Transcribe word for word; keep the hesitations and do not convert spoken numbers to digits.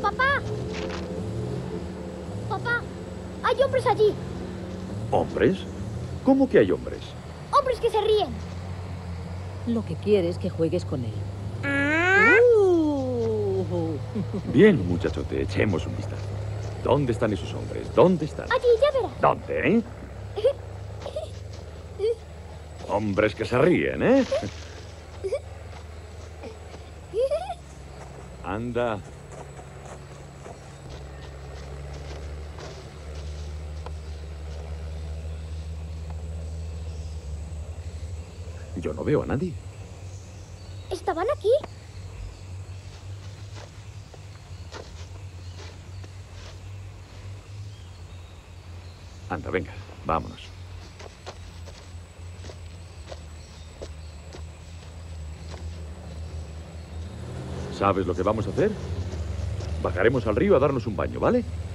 ¡Papá! ¡Papá! ¡Hay hombres allí! ¿Hombres? ¿Cómo que hay hombres? ¡Hombres que se ríen! Lo que quiere es que juegues con él. Ah. Uh. Bien, muchachote, echemos un vistazo. ¿Dónde están esos hombres? ¿Dónde están? Allí, ya verás. ¿Dónde, eh? Hombres que se ríen, ¿eh? Anda. Yo no veo a nadie. ¿Estaban aquí? Anda, venga, vámonos. ¿Sabes lo que vamos a hacer? Bajaremos al río a darnos un baño, ¿vale?